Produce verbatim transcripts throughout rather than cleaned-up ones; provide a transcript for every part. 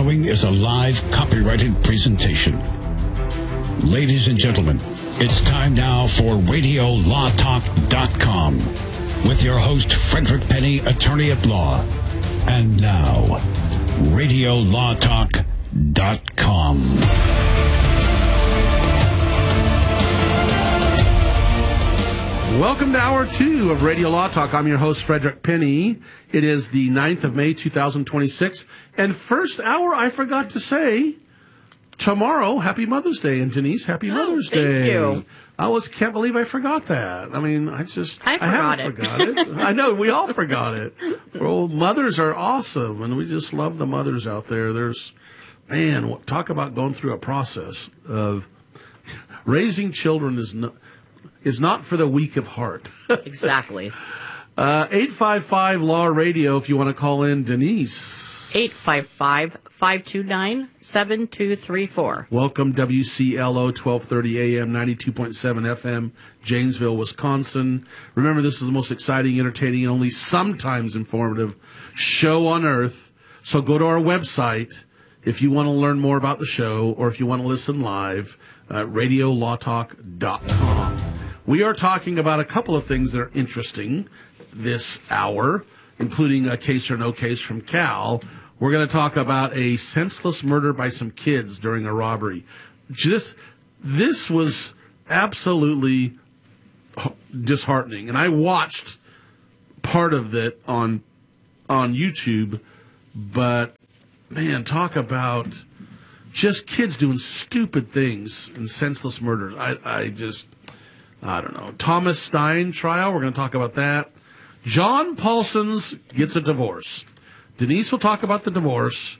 following is a live copyrighted presentation. Ladies and gentlemen, it's time now for radio law talk dot com with your host, Frederick Penny, attorney at law. And now, radio law talk dot com. Welcome to hour two of Radio Law Talk. I'm your host, Frederick Penny. It is the ninth of May, two thousand twenty-six. And first hour, I forgot to say, tomorrow, Happy Mother's Day. And Denise, Happy Oh, Mother's thank Day. you. I was can't believe I forgot that. I mean, I just I forgot haven't it. forgot it. I know we all forgot it. Well, mothers are awesome, and we just love the mothers out there. There's, man, talk about going through a process of raising children is not is not for the weak of heart. Exactly. Uh, eight five five Law Radio if you want to call in, Denise. eight five five, five two nine, seven two three four. Welcome, W C L O, twelve thirty A M, ninety-two point seven F M, Janesville, Wisconsin. Remember, this is the most exciting, entertaining, and only sometimes informative show on earth. So go to our website if you want to learn more about the show or if you want to listen live, uh, radio law talk dot com. We are talking about a couple of things that are interesting this hour, including a case or no case from Cal. We're going to talk about a senseless murder by some kids during a robbery. Just this was absolutely disheartening, and I watched part of it on on YouTube. But man, talk about just kids doing stupid things and senseless murders. I, I just. I don't know. Thomas Stein trial. We're going to talk about that. John Paulson's gets a divorce. Denise will talk about the divorce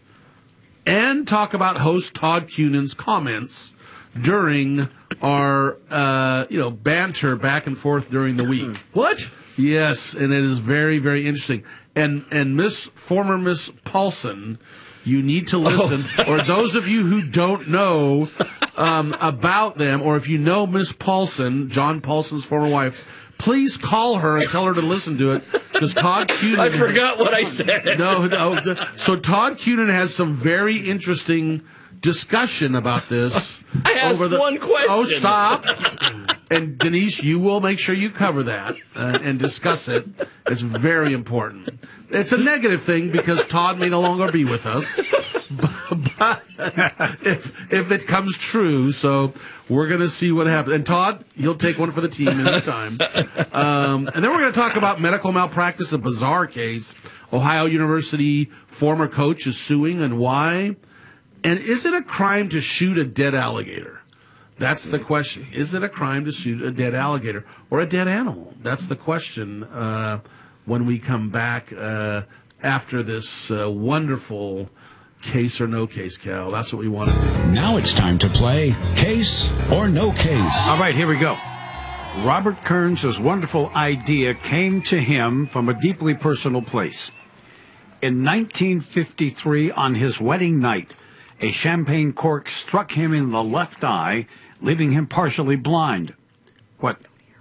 and talk about host Todd Cunan's comments during our, uh, you know, banter back and forth during the week. What? Yes, and it is very, very interesting. And and Miss former Miss Paulson, you need to listen. Oh. Or those of you who don't know um, about them, or if you know Miss Paulson, John Paulson's former wife, please call her and tell her to listen to it, because Todd Cunin... I forgot what I said. No, no. So Todd Cunin has some very interesting discussion about this. I asked over the, one question. Oh, stop. And Denise, you will make sure you cover that uh, and discuss it. It's very important. It's a negative thing because Todd may no longer be with us, but, but if if it comes true, so we're going to see what happens. And Todd, he'll take one for the team in no time. Um, and then we're going to talk about medical malpractice, a bizarre case. Ohio University former coach is suing, and why? And is it a crime to shoot a dead alligator? That's the question. Is it a crime to shoot a dead alligator or a dead animal? That's the question uh, when we come back uh, after this uh, wonderful case or no case, Cal. That's what we want to do. Now it's time to play Case or No Case. All right, here we go. Robert Kearns' wonderful idea came to him from a deeply personal place. In nineteen fifty-three, on his wedding night, a champagne cork struck him in the left eye, leaving him partially blind. What?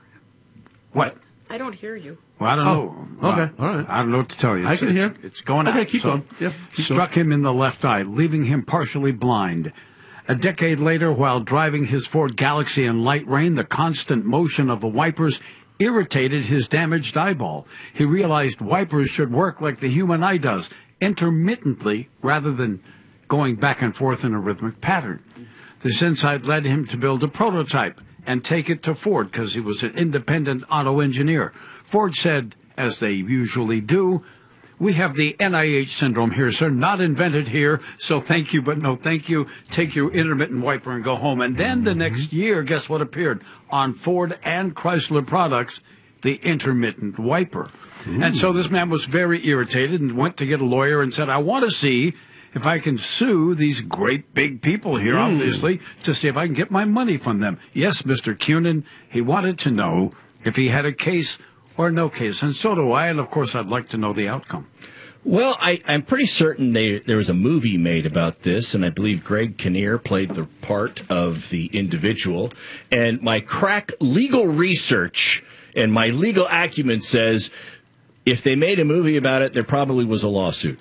What? I don't hear you. Well, I don't Oh, know. okay, all right. I don't know what to tell you. I It's, can hear. it's, it's going Okay, out. keep So going. Yeah, keep struck him in the left eye, leaving him partially blind. A decade later, while driving his Ford Galaxy in light rain, the constant motion of the wipers irritated his damaged eyeball. He realized wipers should work like the human eye does, intermittently rather than going back and forth in a rhythmic pattern. This insight led him to build a prototype and take it to Ford because he was an independent auto engineer. Ford said, as they usually do, "We have the N I H syndrome here, sir, not invented here, so thank you, but no thank you. Take your intermittent wiper and go home." And then the next year, guess what appeared on Ford and Chrysler products? The intermittent wiper. Ooh. And so this man was very irritated and went to get a lawyer and said, "I want to see if I can sue these great big people here, mm. obviously, to see if I can get my money from them." Yes, Mister Cunin, he wanted to know if he had a case or no case, and so do I, and of course I'd like to know the outcome. Well, I, I'm pretty certain they, there was a movie made about this, and I believe Greg Kinnear played the part of the individual. And my crack legal research and my legal acumen says if they made a movie about it, there probably was a lawsuit.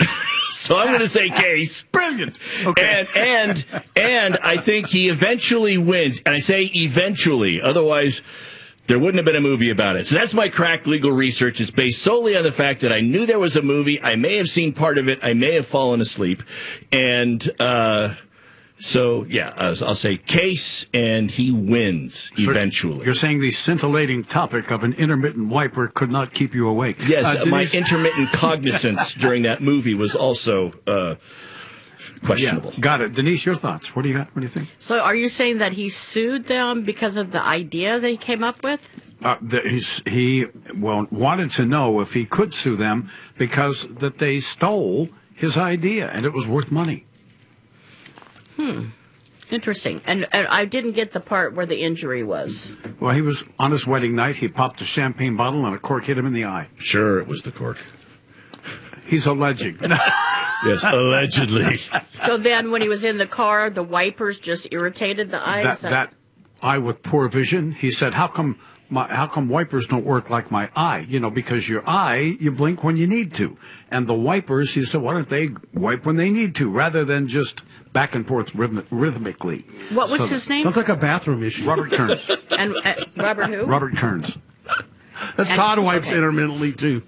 So I'm going to say case. Brilliant. Okay. And and and I think he eventually wins. And I say eventually, otherwise there wouldn't have been a movie about it. So that's my crack legal research. It's based solely on the fact that I knew there was a movie. I may have seen part of it. I may have fallen asleep. And uh, so, yeah, I'll, I'll say case, and he wins eventually. You're saying the scintillating topic of an intermittent wiper could not keep you awake. Yes, Uh, my Denise- intermittent cognizance during that movie was also uh, questionable. Yeah, got it. Denise, your thoughts. What do you got? What do you think? So are you saying that he sued them because of the idea that he came up with? Uh, the, he's, he well wanted to know if he could sue them because that they stole his idea and it was worth money. Hmm. Interesting. And, and I didn't get the part where the injury was. Well, he was on his wedding night. He popped a champagne bottle and a cork hit him in the eye. Sure, it was the cork. He's alleging. Yes, allegedly. So then when he was in the car, the wipers just irritated the eyes? that, that eye with poor vision, he said, how come my, how come wipers don't work like my eye? You know, because your eye, you blink when you need to. And the wipers, he said, why don't they wipe when they need to rather than just back and forth rhythm, rhythmically? What was So- his name? Sounds like a bathroom issue. Robert Kearns. And uh, Robert who? Robert Kearns. That's And- Todd wipes okay. intermittently, too.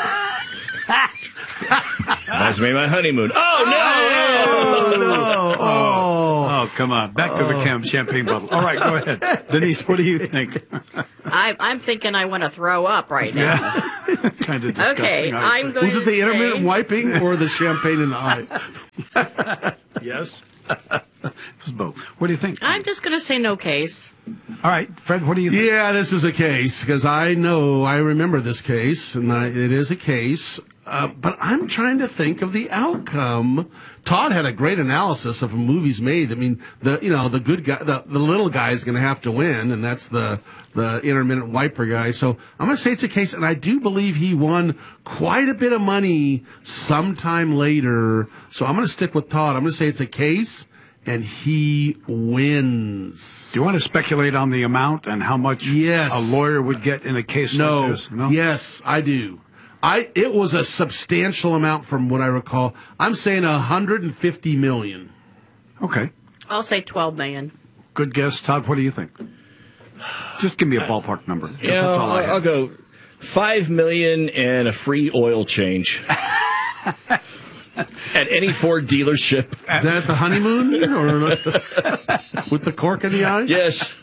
Reminds me of my honeymoon. Oh, no! Oh, no. Oh. Oh, come on. Back to the cam champagne bottle. All right, go ahead. Denise, what do you think? I, I'm thinking I want to throw up right now. Kind of disgusting. Okay, I would I'm say. going Was to it the intermittent say- wiping or the champagne in the eye? Yes. It was both. What do you think? I'm just going to say no case. All right, Fred, what do you think? Yeah, this is a case because I know I remember this case, and I, it is a case. Uh, but I'm trying to think of the outcome. Todd had a great analysis of movies made. I mean, the you know the good guy, the, the little guy is going to have to win, and that's the the intermittent wiper guy. So I'm going to say it's a case, and I do believe he won quite a bit of money sometime later. So I'm going to stick with Todd. I'm going to say it's a case, and he wins. Do you want to speculate on the amount and how much Yes. a lawyer would get in a case No. like this? No. Yes, I do. I it was a substantial amount from what I recall. I'm saying one hundred fifty million. Okay. I'll say twelve million. Good guess. Todd, what do you think? Just give me a ballpark number. 'cause Yeah, that's all I I'll, have. I'll go five million and a free oil change at any Ford dealership. Is that at the honeymoon or with the cork in the eye? Yes.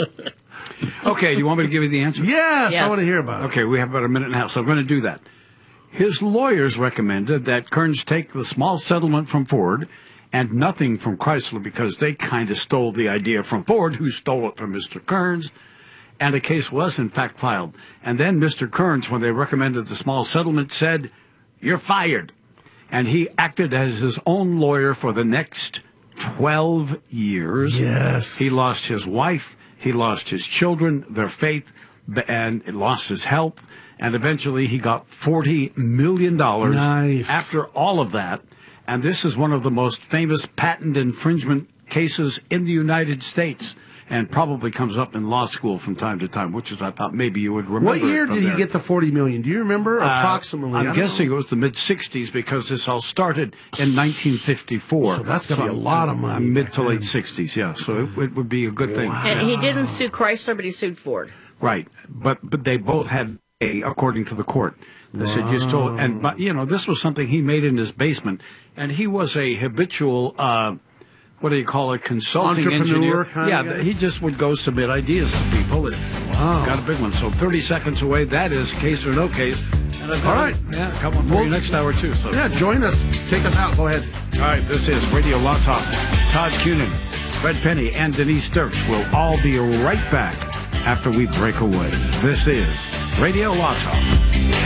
Okay, do you want me to give you the answer? Yes, I Yes. want to hear about it. Okay, we have about a minute and a half, so I'm going to do that. His lawyers recommended that Kearns take the small settlement from Ford and nothing from Chrysler because they kind of stole the idea from Ford, who stole it from Mister Kearns, and a case was in fact filed. And then Mister Kearns, when they recommended the small settlement, said, "You're fired." And he acted as his own lawyer for the next twelve years. Yes. He lost his wife, he lost his children, their faith, and lost his health. And eventually he got forty million dollars Nice. after all of that. And this is one of the most famous patent infringement cases in the United States, and probably comes up in law school from time to time, which is, I thought maybe you would remember. What year it from did he there. get the forty million? Do you remember Uh, approximately? I I'm don't guessing know. it was the mid sixties because this all started in nineteen fifty-four. So that's gonna be a lot of money uh, Mid back to late then. sixties, yeah. So it, it would be a good thing. And he didn't sue Chrysler, but he sued Ford. Right, but but they both had a, according to the court. They said you stole, and but you know this was something he made in his basement, and he was a habitual. Uh, what do you call it? Consulting Entrepreneur engineer. kind yeah, of guy? he just would go submit ideas to people. And Wow. got a big one. So thirty seconds away. That is case or no case. And I've got All right. a- yeah, a couple for Well- you next hour too. So Yeah, join us. Take us out. Go ahead. all right, this is Radio Law Talk. Todd Cunin, Fred Penny, and Denise Dirks will all be right back after we break away. This is Radio Law Talk.